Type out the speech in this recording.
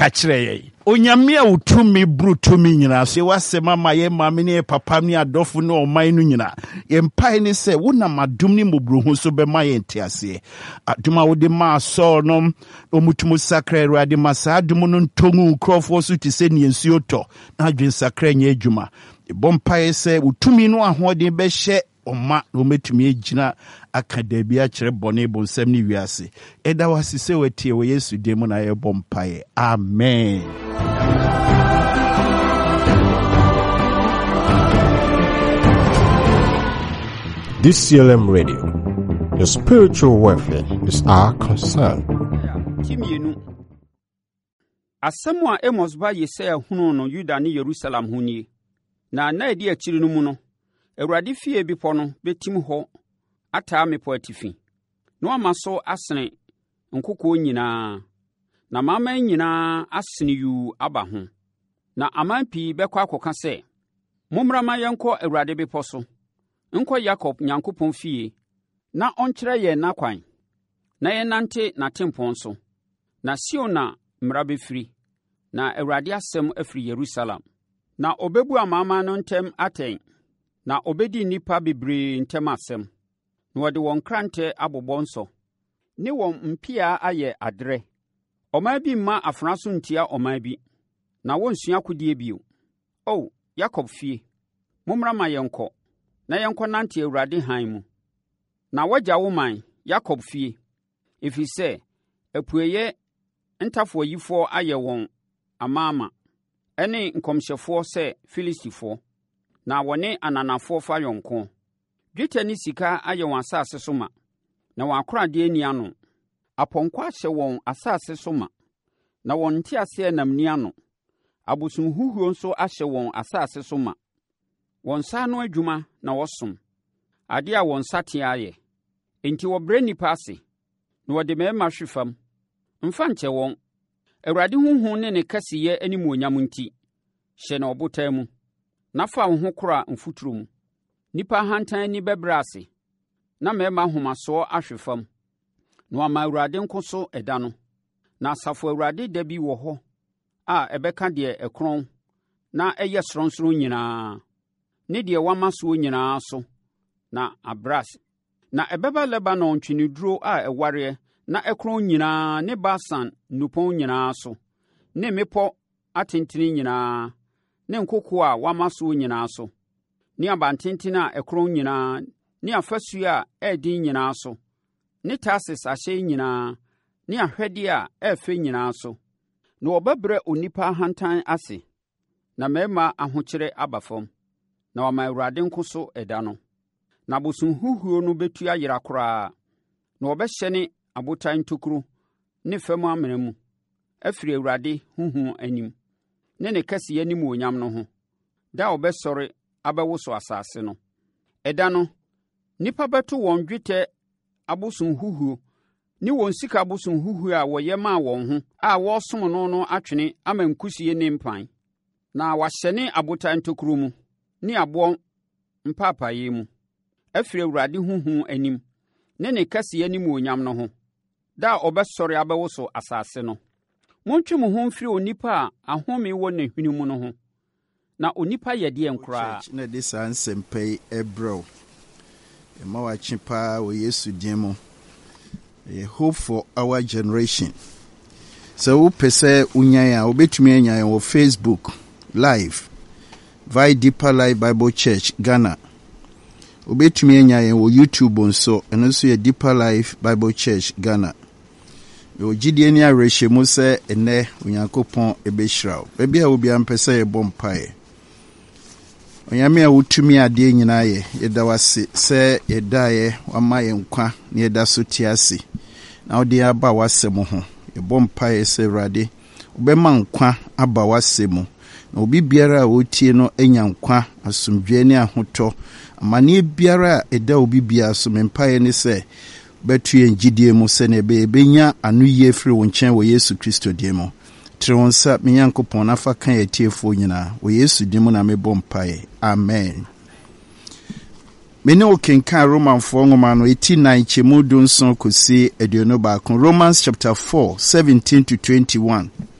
kachire onyamia utumi brutumi nyina so wasema ma ye mame ne papa ne adofo ne oman no nyina ye mpai ne se wona madum ne mobruhu so be ma ye ntiase aduma wo de ma so no omutumu sakra Awurade masa adum no ntongu krofo so ti se ne nsuo to na adwen sakra nya adwuma e bompai se utumi no ahode be hye Oma no metumi agina akada bi a kire bone bonsam ni wiase eda wasise watie wo Yesu dem na ye bompae amen. DCLM Radio, the spiritual welfare is our concern. Timienu Asɛm a Amos ba Yesaya hunu no Yuda ne Yerusalem ho nie na edi akiri no mu no Awurade fie bepɔ no betim hɔ ataa mepɔ atifi no ama so asene nkokɔ nyinaa na mama nyinaa asene yu aba ho na aman pii bɛkɔ akɔka sɛ mommra ma yɛnkɔ Awurade bepɔ so nkɔ Yakob Nyankopɔn fie na ɔnkyerɛ yɛn nakwan na yɛnante n'atempɔn so na Sion na mmara bɛfiri na Awurade asɛm afiri Yerusalem na obebu amama no ntem atɛn na obedi nipa bebree ntem asɛm na wɔde wɔn krante abobɔ nsɔ ne wɔn mpia ayɛ adrɛ ɔman bi mma afra so ntia ɔman bi na wɔnsua kodie bio o Yakob fie mommra ma yɛnkɔ na yɛnkɔ nante Awurade han mu na wɔgya wo man Yakob fie ɛfiri sɛ apueyɛ ntafoyifoɔ ayɛ wɔn amaama ɛne nkɔmhyɛfoɔ sɛ Filistifoɔ na wɔne ananafoɔ fa yɔnko dwetɛ ne sika ayɛ wɔn asase so ma na wɔn akoradeɛ ni ano apɔnkɔ ahyɛ wɔn asase so ma na wɔn nteaseɛ nam ni ano abosomhuhuo nso ahyɛ wɔn asase so ma wɔn nsa ano adwuma na wɔsom adeɛ a wɔn nsateɛ ayɛ enti wɔbrɛ nnipa ase na wɔde mmarima hwe fam mfa nkyɛ wɔn Awurade honhom ne ne kɛseyɛ animuonyam nti hyɛ na ɔbotan mu na fa wo ho kora mfuturo mu nipa hantan ni bɛbrɛ ase na mmarima ahomasoɔ ahwe fam na wɔama Awurade nko so ɛda no na asafo Awurade da bi wɔ hɔ a ɛbɛka deɛ ɛkron na ɛyɛ sorɔnsorɔ nyinaa ne deɛ wama soɔ nyinaa so na abras na ɛbɛba Lebanon ntweneduro a ɛwareɛ na ɛkron nyinaa ne Basan nnupɔn nyinaa so ne mmepɔ atentene nyinaa ne nkoko a wama soɔ nyinaa so ne abantenten a ɛkron nyinaa ne afasuo a ɛɛden nyinaa so ne Tarsis ahyɛ nyinaa ne ahwɛdeɛ a ɛɛfɛ nyinaa so na wɔbɛbrɛ onipa hantan ase na mmarima ahokyere aba fam na wɔama Awurade nko so ɛda no na abosomhuhuo no bɛtu ayera koraa na wɔbɛhyɛne abotan ntokuro ne fam amena mu afiri Awurade huhu anim ne ne kɛseyɛ animuonyam no ho da a wɔbɛsɔre abɛwoso asase no ɛda no nnipa bɛto wɔn dwetɛ abosomhuhuo ne wɔn sika abosomhuhuo a wɔyɛ maa wɔn ho a wɔresom no atwene ama nkusie ne mpan na wɔahyɛne abotan ntokuro mu ne aboɔ mpaapaeɛ mu afiri Awurade huhu anim ne ne kɛseyɛ animuonyam no ho da a ɔbɛsɔre abɛwoso asase no montwe mo ho mfiri onipa a ahome wɔ ne hwene mu no ho na onipa yɛ deɛ nkoraa na de saa nsɛmpa yi ɛbrɛw ɛma wakye paa wɔ Yesu din mu a hope for our generation sɛ wopɛ sɛ unyan a wobɛtumi anyan wɔ Facebook live via Deeper Life Bible Church Ghana wobɛtumi anyan wɔ YouTube nso ɛno nso yɛ Deeper Life Bible Church Ghana yo gidie ni awerɛhyɛ mu sɛ ɛnɛ Onyankopɔn ɛbɛhyiraw baabi a obi ampɛ sɛ yɛbɔ mpaeɛ Onyame a wotumi adeɛ nyinaa yɛ yɛda wase sɛ yɛdaeɛ wama yɛn nkwa na yɛda so te ase na wode aba wasɛm ho yɛbɔ mpaeɛ sɛ Awurade wobɛma nkwa aba wasɛm mu na obi biara a wotie no anya nkwa asomdwoe ne ahotɔ amanneɛ biara a ɛda obi biara so mpaeɛ ne sɛ bɛtu yɛn gyidie mu sɛ ne bɛnya anoyie firi wo nkyɛn wɔ Yesu Kristo din mu tere wo nsa me Nyankopɔn na fa ka yɛtiefoɔ nyinaa wɔ Yesu din mu na mebɔ mpaeɛ amen. Mene wo kenkan Romanfoɔ nwoma no 89 kyɛmu 7 kɔsi 21 Romans chapter 4 17 to 21